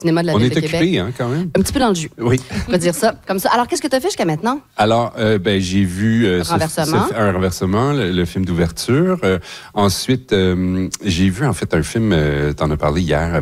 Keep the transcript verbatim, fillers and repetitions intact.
cinéma de la On Ville est de Québec. occupé, hein, quand même. Un petit peu dans le jus. Oui. On va dire ça. Comme ça. Alors, qu'est-ce que tu as fait jusqu'à maintenant? Alors, euh, ben, j'ai vu euh, ce- Renversement. ce- un renversement, le, le film d'ouverture. Euh, ensuite, euh, j'ai vu en fait un film, euh, t'en as parlé hier,